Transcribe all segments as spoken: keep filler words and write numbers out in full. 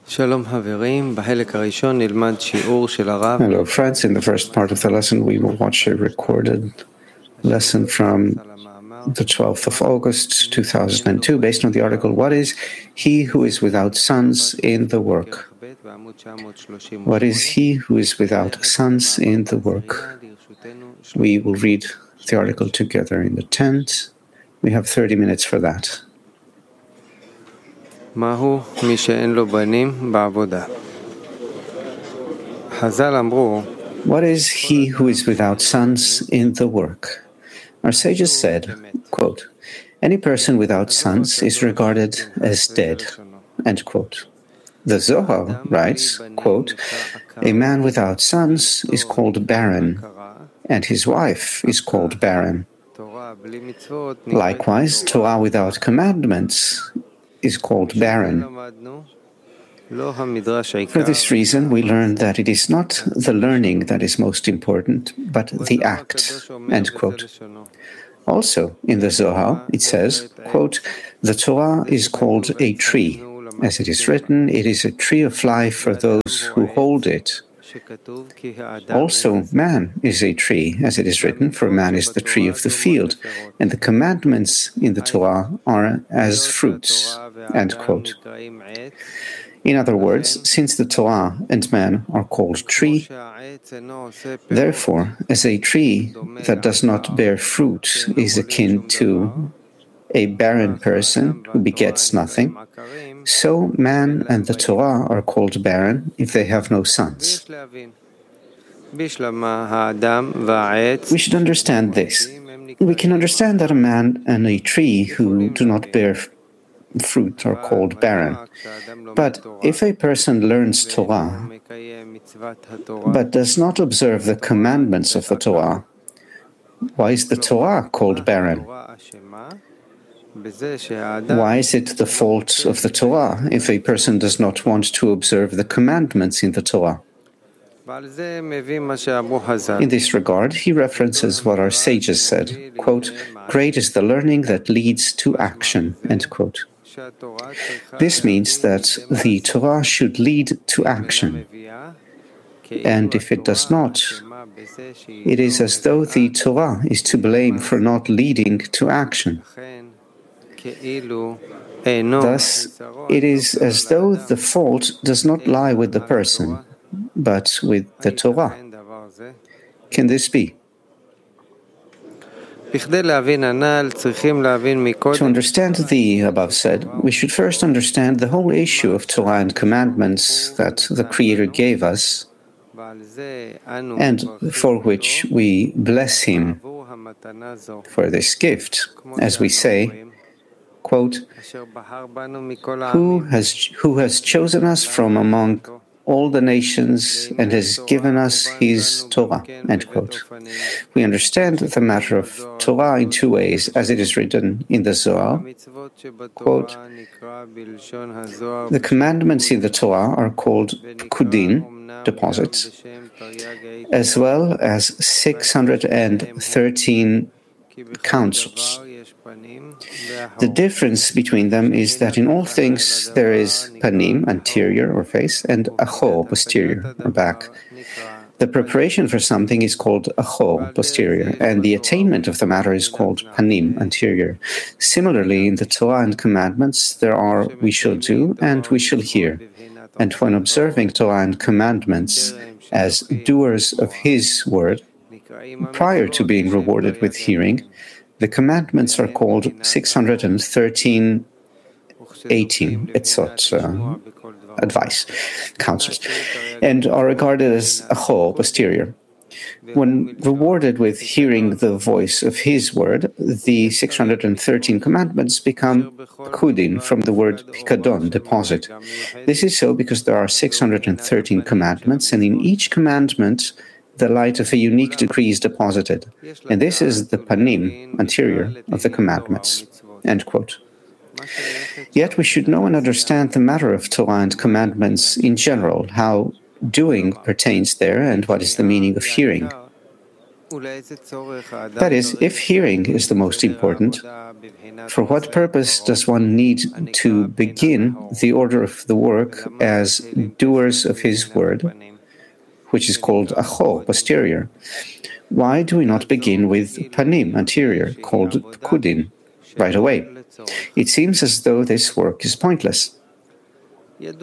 Hello friends, in the first part of the lesson we will watch a recorded lesson from the twelfth of August two thousand two based on the article, What is he who is without sons in the work? What is he who is without sons in the work? We will read the article together in the tent. We have thirty minutes for that. What is he who is without sons in the work? Our sages said, quote, any person without sons is regarded as dead, end quote. The Zohar writes, quote, a man without sons is called barren, and his wife is called barren. Likewise, Torah without commandments is called barren. For this reason, we learn that it is not the learning that is most important, but the act, end quote. Also, in the Zohar, it says, quote, the Torah is called a tree. As it is written, it is a tree of life for those who hold it. Also, man is a tree, as it is written, for man is the tree of the field, and the commandments in the Torah are as fruits, end quote. In other words, since the Torah and man are called tree, therefore, as a tree that does not bear fruit is akin to a barren person who begets nothing, so man and the Torah are called barren if they have no sons. We should understand this. We can understand that a man and a tree who do not bear fruit are called barren. But if a person learns Torah, but does not observe the commandments of the Torah, why is the Torah called barren? Why is it the fault of the Torah if a person does not want to observe the commandments in the Torah? In this regard, he references what our sages said, quote, great is the learning that leads to action, end quote. This means that the Torah should lead to action, and if it does not, it is as though the Torah is to blame for not leading to action. Thus, it is as though the fault does not lie with the person, but with the Torah. Can this be? To understand the above said, we should first understand the whole issue of Torah and commandments that the Creator gave us, and for which we bless Him for this gift, as we say, quote, who has, who has chosen us from among all the nations and has given us His Torah, end quote. We understand the matter of Torah in two ways, as it is written in the Zohar, quote, the commandments in the Torah are called pkudin, deposits, as well as six hundred thirteen counsels. The difference between them is that in all things there is panim, anterior or face, and acho, posterior or back. The preparation for something is called acho, posterior, and the attainment of the matter is called panim, anterior. Similarly, in the Torah and commandments, there are we shall do and we shall hear. And when observing Torah and commandments as doers of His word, prior to being rewarded with hearing, the commandments are called six hundred thirteen, eighteen, etzot, uh, advice, counsels, and are regarded as acho, posterior. When rewarded with hearing the voice of His word, the six hundred thirteen commandments become pkudin, from the word pikadon, deposit. This is so because there are six hundred thirteen commandments, and in each commandment the light of a unique decree is deposited, and this is the panim, anterior, of the commandments, end quote. Yet we should know and understand the matter of Torah and commandments in general, how doing pertains there, and what is the meaning of hearing. That is, if hearing is the most important, for what purpose does one need to begin the order of the work as doers of his word, which is called acho, posterior? Why do we not begin with panim, anterior, called pkudin, right away? It seems as though this work is pointless. It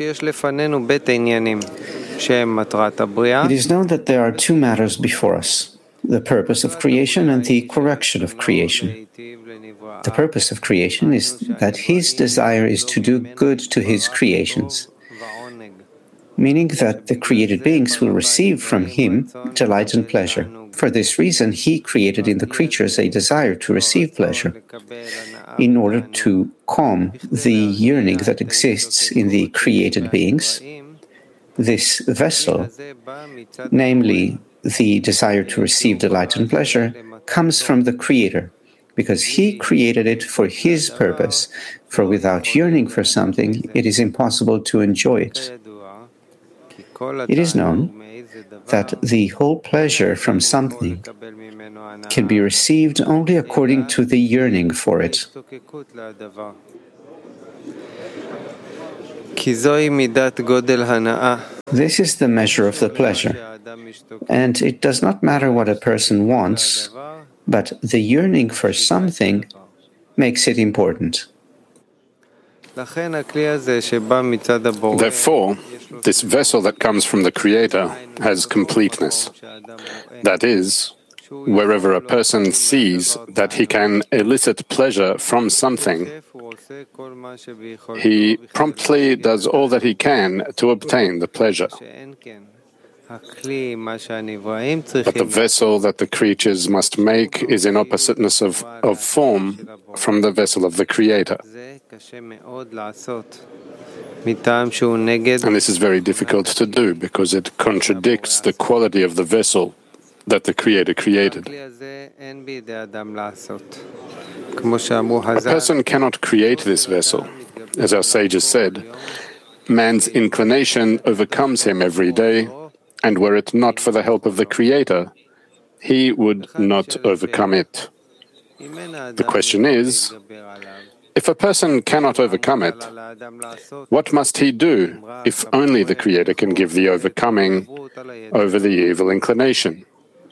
is known that there are two matters before us, the purpose of creation and the correction of creation. The purpose of creation is that his desire is to do good to his creations, meaning that the created beings will receive from him delight and pleasure. For this reason, he created in the creatures a desire to receive pleasure, in order to calm the yearning that exists in the created beings. This vessel, namely the desire to receive delight and pleasure, comes from the Creator, because he created it for his purpose, for without yearning for something, it is impossible to enjoy it. It is known that the whole pleasure from something can be received only according to the yearning for it. This is the measure of the pleasure, and it does not matter what a person wants, but the yearning for something makes it important. Therefore, this vessel that comes from the Creator has completeness. That is, wherever a person sees that he can elicit pleasure from something, he promptly does all that he can to obtain the pleasure. But the vessel that the creatures must make is in oppositeness of, of form from the vessel of the Creator. And this is very difficult to do because it contradicts the quality of the vessel that the Creator created. A person cannot create this vessel. As our sages said, man's inclination overcomes him every day, and were it not for the help of the Creator, he would not overcome it. The question is, if a person cannot overcome it, what must he do if only the Creator can give the overcoming over the evil inclination?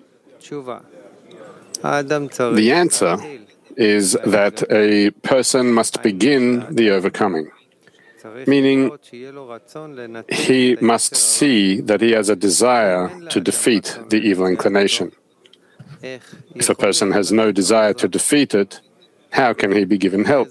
The answer is that a person must begin the overcoming, meaning he must see that he has a desire to defeat the evil inclination. If a person has no desire to defeat it, how can he be given help?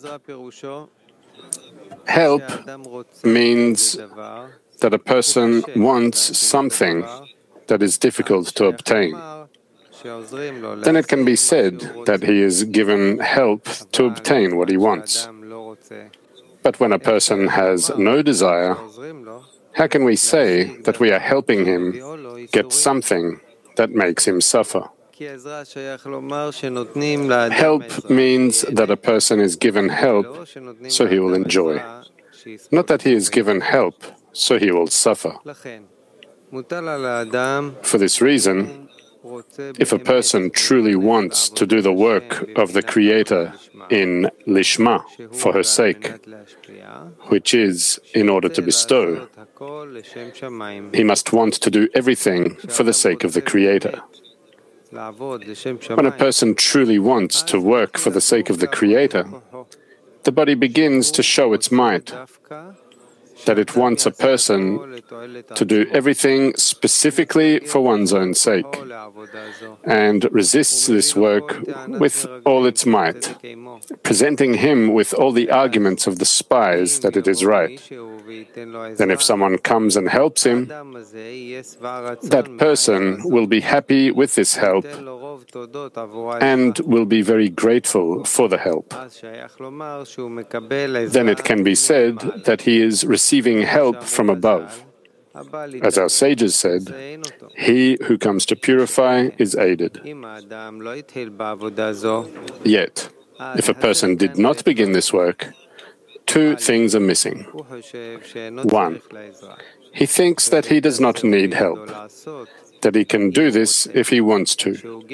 Help means that a person wants something that is difficult to obtain. Then it can be said that he is given help to obtain what he wants. But when a person has no desire, how can we say that we are helping him get something that makes him suffer? Help means that a person is given help so he will enjoy, not that he is given help so he will suffer. For this reason, if a person truly wants to do the work of the Creator in lishma, for her sake, which is in order to bestow, he must want to do everything for the sake of the Creator. When a person truly wants to work for the sake of the Creator, the body begins to show its might, that it wants a person to do everything specifically for one's own sake, and resists this work with all its might, presenting him with all the arguments of the spies that it is right. Then if someone comes and helps him, that person will be happy with this help and will be very grateful for the help. Then it can be said that he is receiving help from above. As our sages said, he who comes to purify is aided. Yet, if a person did not begin this work, two things are missing. One, he thinks that he does not need help. that he can do this if he wants to,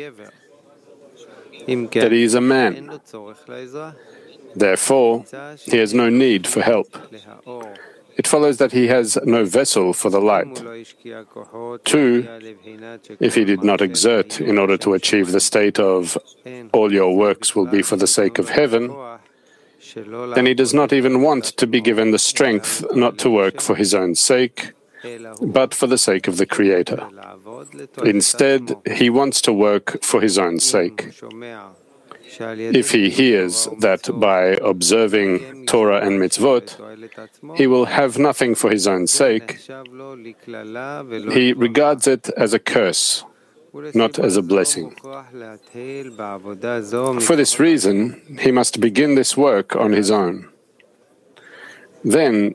that he is a man. Therefore, he has no need for help. It follows that he has no vessel for the light. Two, if he did not exert in order to achieve the state of all your works will be for the sake of heaven, then he does not even want to be given the strength not to work for his own sake, but for the sake of the Creator. Instead, he wants to work for his own sake. If he hears that by observing Torah and mitzvot, he will have nothing for his own sake, he regards it as a curse, not as a blessing. For this reason, he must begin this work on his own. Then,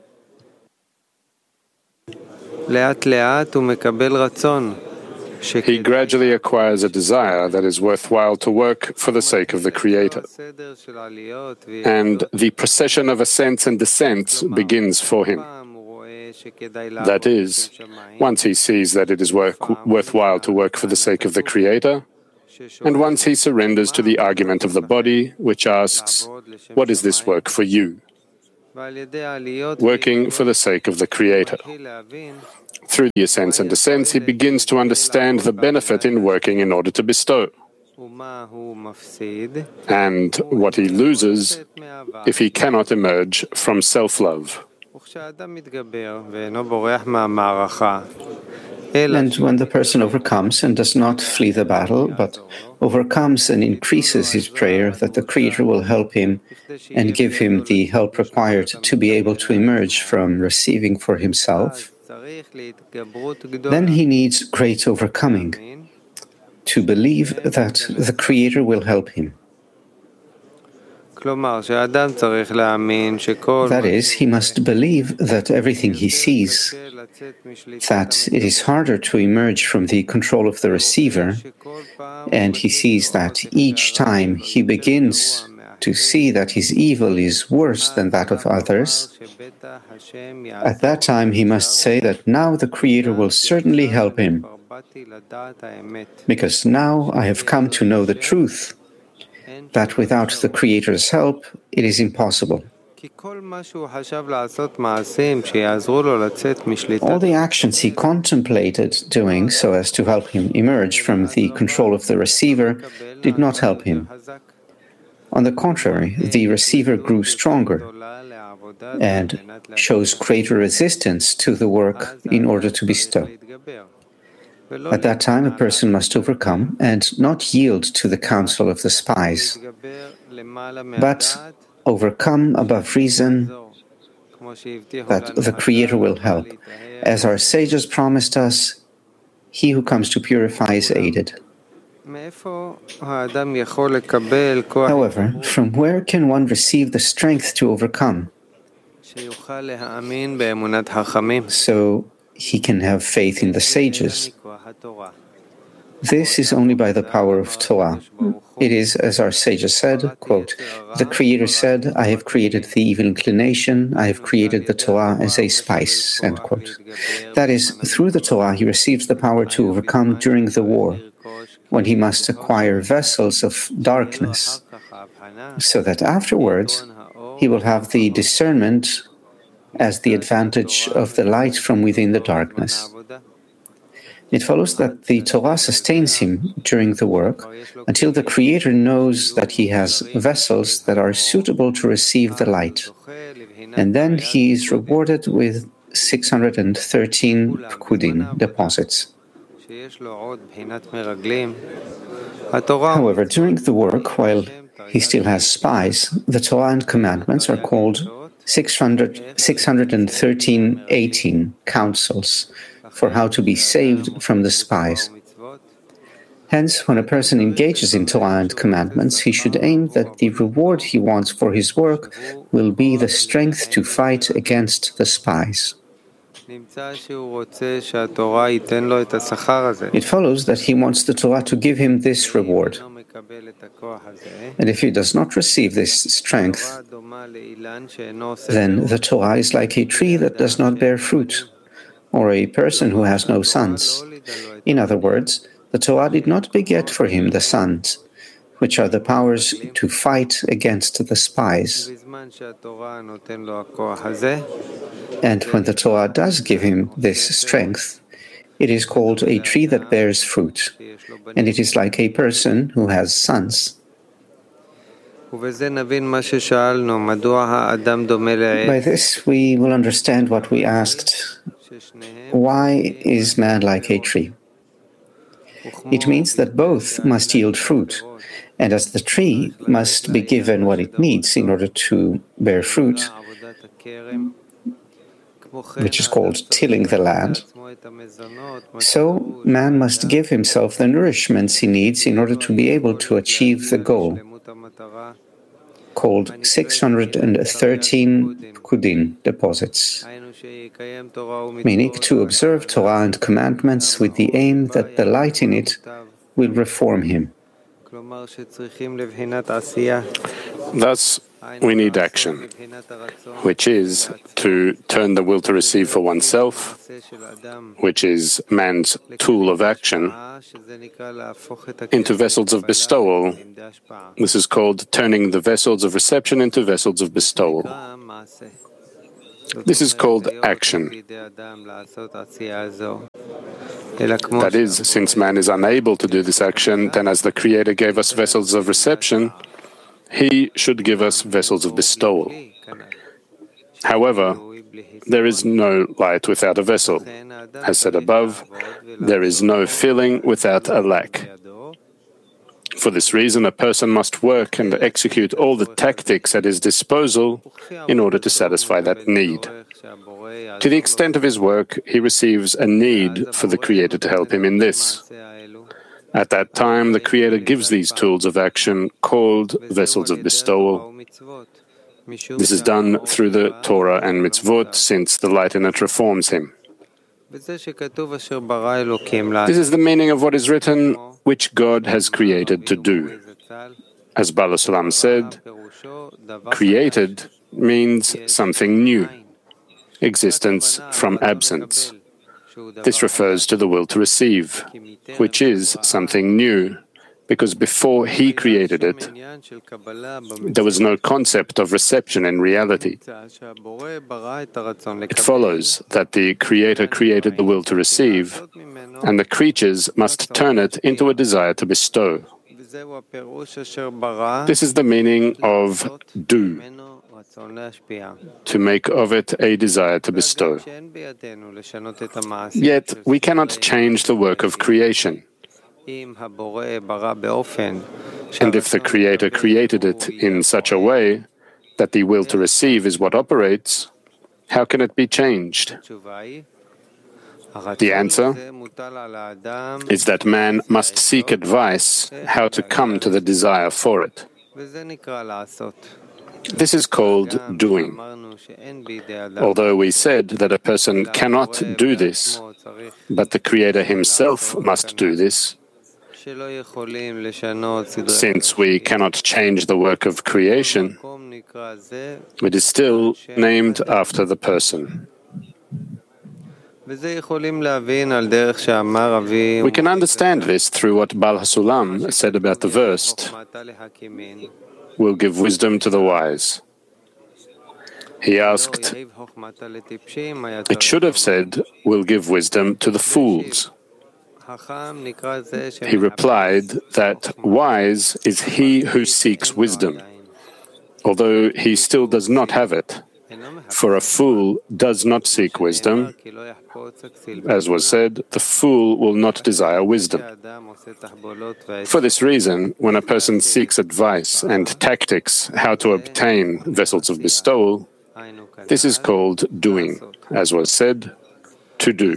he gradually acquires a desire that is worthwhile to work for the sake of the Creator. And the procession of ascents and descents begins for him. That is, once he sees that it is work, worthwhile to work for the sake of the Creator, and once he surrenders to the argument of the body, which asks, "What is this work for you?" Working for the sake of the Creator. Through the ascents and descents, he begins to understand the benefit in working in order to bestow, and what he loses if he cannot emerge from self-love. And when the person overcomes and does not flee the battle, but overcomes and increases his prayer that the Creator will help him and give him the help required to be able to emerge from receiving for himself, then he needs great overcoming to believe that the Creator will help him. That is, he must believe that everything he sees, that it is harder to emerge from the control of the receiver, and he sees that each time he begins to see that his evil is worse than that of others, at that time he must say that now the Creator will certainly help him, because now I have come to know the truth, that without the Creator's help, it is impossible. All the actions he contemplated doing so as to help him emerge from the control of the receiver did not help him. On the contrary, the receiver grew stronger and shows greater resistance to the work in order to bestow. At that time, a person must overcome and not yield to the counsel of the spies, but overcome above reason that the Creator will help. As our sages promised us, he who comes to purify is aided. However, from where can one receive the strength to overcome, so he can have faith in the sages? This is only by the power of Torah. It is, as our sages said, quote, "The Creator said, I have created the evil inclination, I have created the Torah as a spice," end quote. That is, through the Torah he receives the power to overcome during the war, when he must acquire vessels of darkness, so that afterwards he will have the discernment as the advantage of the light from within the darkness. It follows that the Torah sustains him during the work until the Creator knows that he has vessels that are suitable to receive the light, and then he is rewarded with six hundred thirteen pkudim, deposits. However, during the work, while he still has spies, the Torah and commandments are called six hundred, six hundred thirteen, eighteen counsels for how to be saved from the spies. Hence, when a person engages in Torah and commandments, he should aim that the reward he wants for his work will be the strength to fight against the spies. It follows that he wants the Torah to give him this reward. And if he does not receive this strength, then the Torah is like a tree that does not bear fruit, or a person who has no sons. In other words, the Torah did not beget for him the sons, which are the powers to fight against the spies. And when the Torah does give him this strength, it is called a tree that bears fruit, and it is like a person who has sons. By this we will understand what we asked. Why is man like a tree? It means that both must yield fruit, and as the tree must be given what it needs in order to bear fruit, which is called tilling the land, so man must give himself the nourishments he needs in order to be able to achieve the goal, called six hundred thirteen Pkudin, deposits, meaning to observe Torah and commandments with the aim that the light in it will reform him. Thus, we need action, which is to turn the will to receive for oneself, which is man's tool of action, into vessels of bestowal. This is called turning the vessels of reception into vessels of bestowal. This is called action. That is, since man is unable to do this action, then as the Creator gave us vessels of reception, He should give us vessels of bestowal. However, there is no light without a vessel. As said above, there is no filling without a lack. For this reason, a person must work and execute all the tactics at his disposal in order to satisfy that need. To the extent of his work, he receives a need for the Creator to help him in this. At that time, the Creator gives these tools of action called vessels of bestowal. This is done through the Torah and mitzvot, since the light in it reforms him. This is the meaning of what is written, which God has created to do. As Baal HaSulam said, created means something new, existence from absence. This refers to the will to receive, which is something new, because before He created it, there was no concept of reception in reality. It follows that the Creator created the will to receive, and the creatures must turn it into a desire to bestow. This is the meaning of do, to make of it a desire to bestow. Yet we cannot change the work of creation. And if the Creator created it in such a way that the will to receive is what operates, how can it be changed? The answer is that man must seek advice how to come to the desire for it. This is called doing. Although we said that a person cannot do this, but the Creator Himself must do this, since we cannot change the work of creation, it is still named after the person. We can understand this through what Baal HaSulam said about the verse, will give wisdom to the wise. He asked, it should have said, will give wisdom to the fools. He replied that wise is he who seeks wisdom, although he still does not have it. For a fool does not seek wisdom. As was said, the fool will not desire wisdom. For this reason, when a person seeks advice and tactics how to obtain vessels of bestowal, this is called doing, as was said, to do.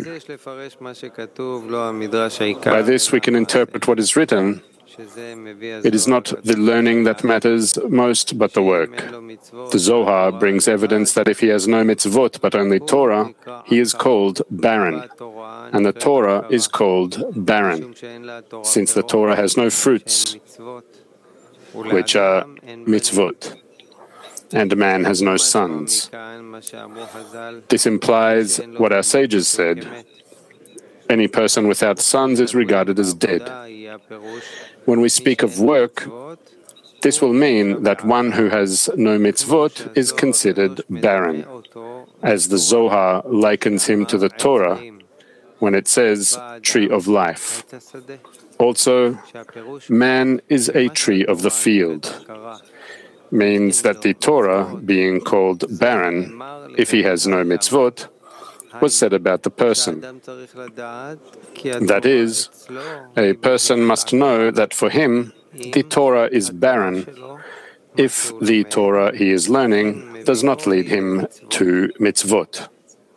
By this we can interpret what is written. It is not the learning that matters most, but the work. The Zohar brings evidence that if he has no mitzvot, but only Torah, he is called barren, and the Torah is called barren, since the Torah has no fruits, which are mitzvot. and man has no sons. This implies what our sages said: any person without sons is regarded as dead. When we speak of work, this will mean that one who has no mitzvot is considered barren, as the Zohar likens him to the Torah when it says tree of life. Also, man is a tree of the field, means that the Torah, being called barren, if he has no mitzvot, was said about the person. That is, a person must know that for him, the Torah is barren if the Torah he is learning does not lead him to mitzvot.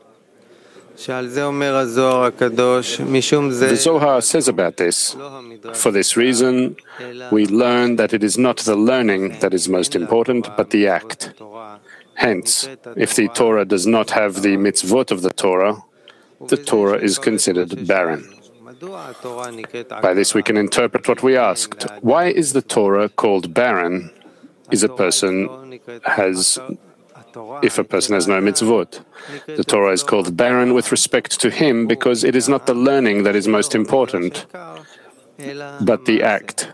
The Zohar says about this: for this reason, we learn that it is not the learning that is most important, but the act. Hence, if the Torah does not have the mitzvot of the Torah, the Torah is considered barren. By this we can interpret what we asked. Why is the Torah called barren is a person has, if a person has no mitzvot? The Torah is called barren with respect to him because it is not the learning that is most important, but the act.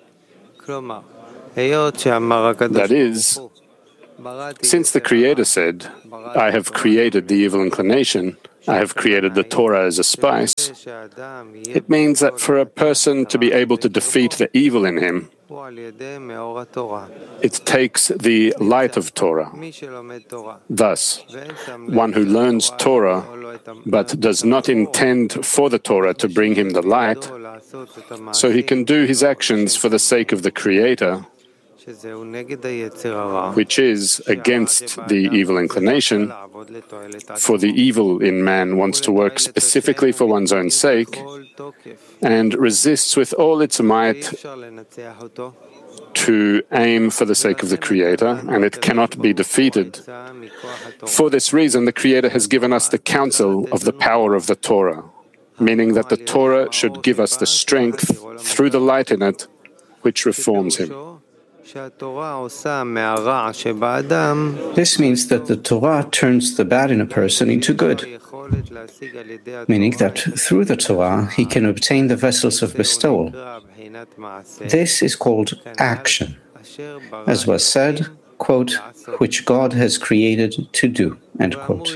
That is, since the Creator said, I have created the evil inclination, I have created the Torah as a spice, it means that for a person to be able to defeat the evil in him, it takes the light of Torah. Thus, one who learns Torah but does not intend for the Torah to bring him the light, so he can do his actions for the sake of the Creator, which is against the evil inclination, for the evil in man wants to work specifically for one's own sake and resists with all its might to aim for the sake of the Creator, and it cannot be defeated. For this reason, the Creator has given us the counsel of the power of the Torah, meaning that the Torah should give us the strength through the light in it, which reforms him. This means that the Torah turns the bad in a person into good, meaning that through the Torah he can obtain the vessels of bestowal. This is called action, as was said, quote, which God has created to do, end quote.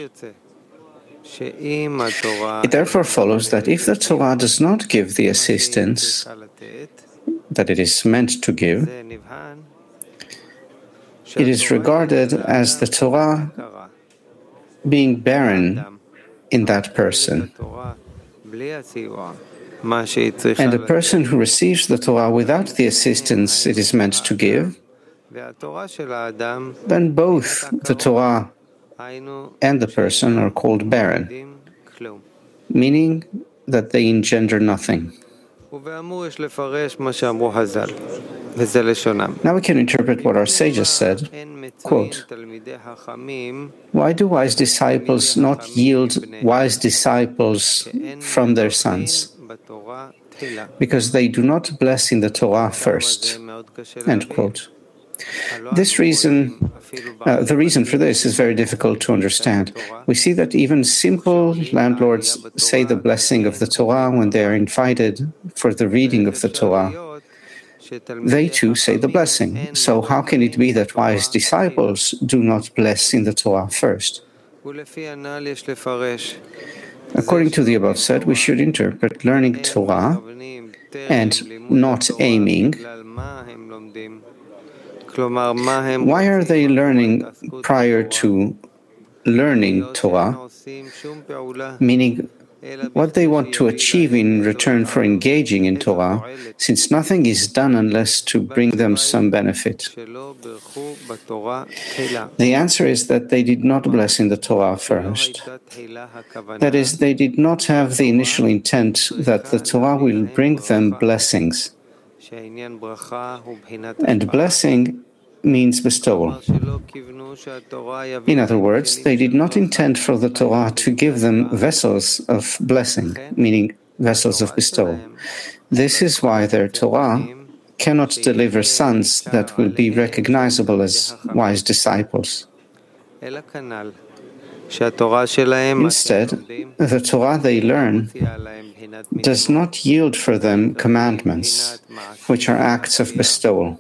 It therefore follows that if the Torah does not give the assistance that it is meant to give, it is regarded as the Torah being barren in that person. And a person who receives the Torah without the assistance it is meant to give, then both the Torah and the person are called barren, meaning that they engender nothing. Now we can interpret what our sages said. Quote, why do wise disciples not yield wise disciples from their sons? Because they do not bless in the Torah first. End quote. This reason, uh, the reason for this is very difficult to understand. We see that even simple landlords say the blessing of the Torah when they are invited for the reading of the Torah. They too say the blessing. So how can it be that wise disciples do not bless in the Torah first? According to the above said, we should interpret learning Torah and not aiming. Why are they learning prior to learning Torah? Meaning, what they want to achieve in return for engaging in Torah, since nothing is done unless to bring them some benefit. The answer is that they did not bless in the Torah first. That is, they did not have the initial intent that the Torah will bring them blessings. And blessing means bestowal. In other words, they did not intend for the Torah to give them vessels of blessing, meaning vessels of bestowal. This is why their Torah cannot deliver sons that will be recognizable as wise disciples. Instead, the Torah they learn does not yield for them commandments, which are acts of bestowal.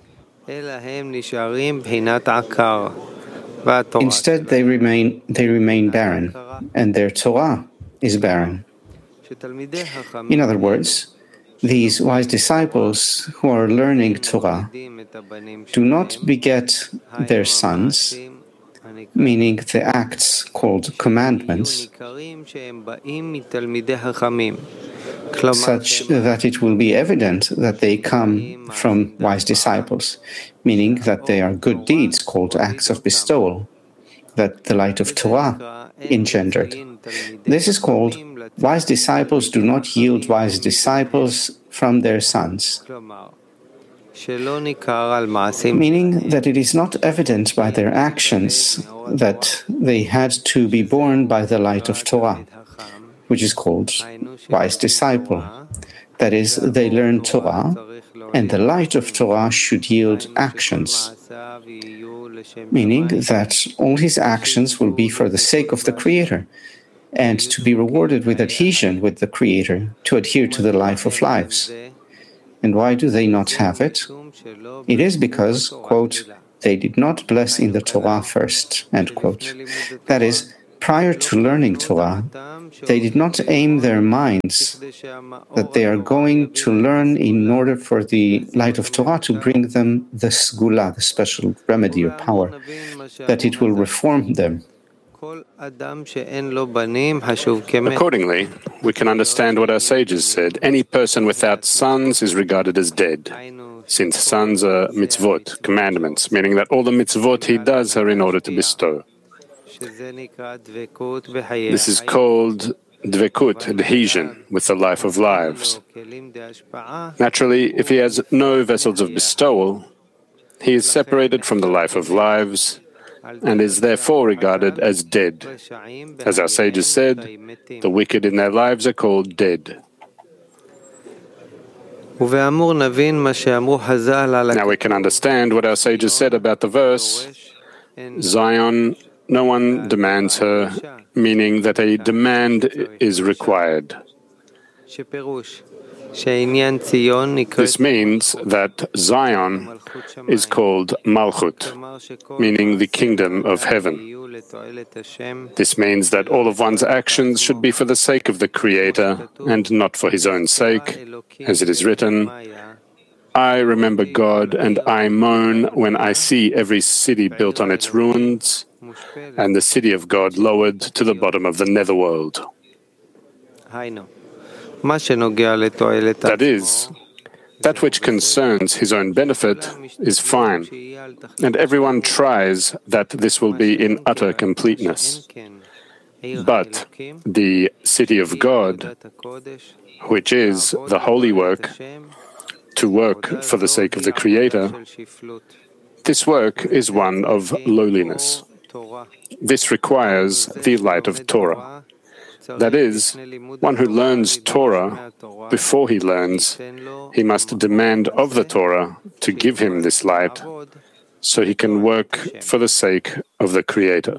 Instead, they remain, they remain barren, and their Torah is barren. In other words, these wise disciples who are learning Torah do not beget their sons, meaning the acts called commandments, such that it will be evident that they come from wise disciples, meaning that they are good deeds called acts of bestowal, that the light of Torah engendered. This is called wise disciples do not yield wise disciples from their sons, meaning that it is not evident by their actions that they had to be born by the light of Torah, which is called wise disciple. That is, they learn Torah, and the light of Torah should yield actions, meaning that all his actions will be for the sake of the Creator, and to be rewarded with adhesion with the Creator, to adhere to the life of lives. And why do they not have it? It is because, quote, they did not bless in the Torah first, end quote. That is, prior to learning Torah, they did not aim their minds that they are going to learn in order for the light of Torah to bring them the segula, the special remedy or power, that it will reform them. Accordingly, we can understand what our sages said. Any person without sons is regarded as dead, since sons are mitzvot, commandments, meaning that all the mitzvot he does are in order to bestow. This is called dvekut, adhesion, with the life of lives. Naturally, if he has no vessels of bestowal, he is separated from the life of lives and is therefore regarded as dead. As our sages said, the wicked in their lives are called dead. Now we can understand what our sages said about the verse, Zion, no one demands her, meaning that a demand is required. This means that Zion is called Malchut, meaning the kingdom of heaven. This means that all of one's actions should be for the sake of the Creator and not for his own sake, as it is written, I remember God and I moan when I see every city built on its ruins and the city of God lowered to the bottom of the netherworld. That is, that which concerns his own benefit is fine, and everyone tries that this will be in utter completeness. But the city of God, which is the holy work, to work for the sake of the Creator, this work is one of lowliness. This requires the light of Torah. That is, one who learns Torah, before he learns, he must demand of the Torah to give him this light, so he can work for the sake of the Creator.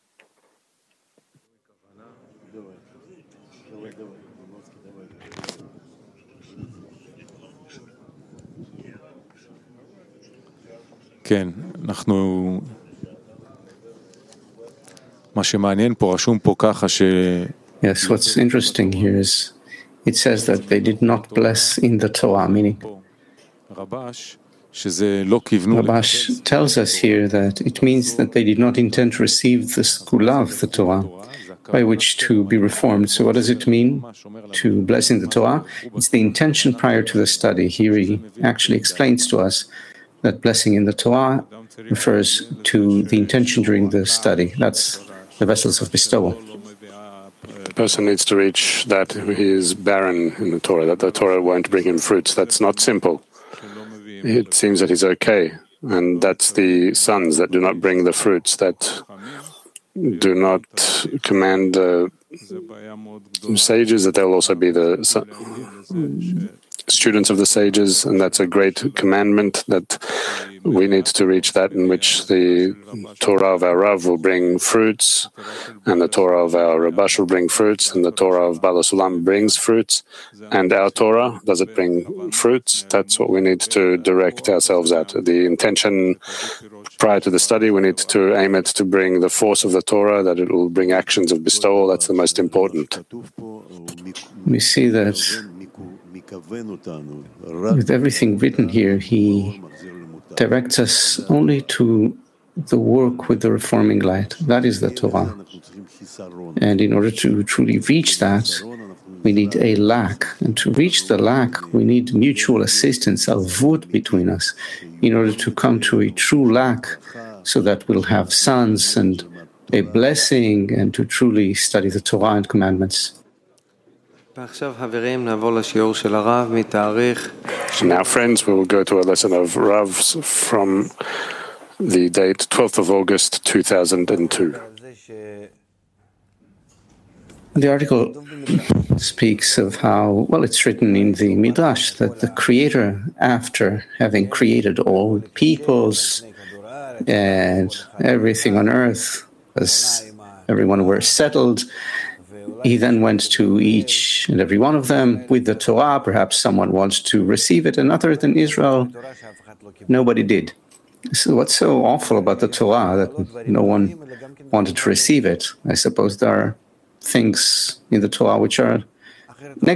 כן, אנחנו... מה שמעניין פה, רשום פה ככה ש... Yes, what's interesting here is it says that they did not bless in the Torah, meaning Rabash tells us here that it means that they did not intend to receive the segula of the Torah by which to be reformed. So what does it mean to bless in the Torah? It's the intention prior to the study. Here he actually explains to us that blessing in the Torah refers to the intention during the study. That's the vessels of bestowal. The person needs to reach that he is barren in the Torah, that the Torah won't bring him fruits. That's not simple. It seems that he's okay, and that's the sons that do not bring the fruits, that do not command the sages, that they'll also be the students of the sages, and that's a great commandment that we need to reach that in which the Torah of our Rav will bring fruits, and the Torah of our Rabash will bring fruits, and the Torah of Baal HaSulam brings fruits, and our Torah, does it bring fruits? That's what we need to direct ourselves at. The intention prior to the study, we need to aim it to bring the force of the Torah, that it will bring actions of bestowal. That's the most important. We see that with everything written here, he directs us only to the work with the reforming light. That is the Torah. And in order to truly reach that, we need a lack. And to reach the lack, we need mutual assistance, alvut between us, in order to come to a true lack, so that we'll have sons and a blessing, and to truly study the Torah and commandments. Now, friends, we will go to a lesson of Rav's from the date twelfth of August two thousand two. The article speaks of how, well, it's written in the Midrash that the Creator, after having created all peoples and everything on earth, as everyone were settled, he then went to each and every one of them with the Torah. Perhaps someone wants to receive it, and other than Israel, nobody did. So what's so awful about the Torah that no one wanted to receive it? I suppose there are things in the Torah which are negative.